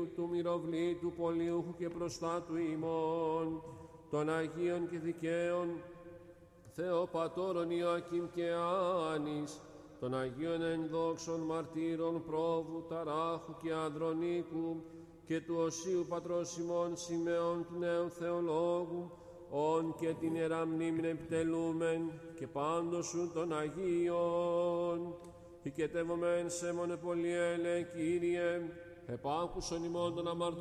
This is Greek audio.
Κυρίου του μυροβλήτου πολιούχου και προστάτου ημών, των Αγίων και Δικαίων Θεοπατώρων Ιωακήμ και Άνης, των Αγίων ενδόξων μαρτύρων Πρόβου, Ταράχου και Ανδρονίκου και του Οσίου Πατρός ημών Σημεών του Νέου Θεολόγου, ον και την Ιερά μνήμην επιτελούμεν και πάντως σου των Αγίων. Οικετεύομεν σε μονε πολυέλε, Κύριε, επάκουσον ημών των αμαρτωλών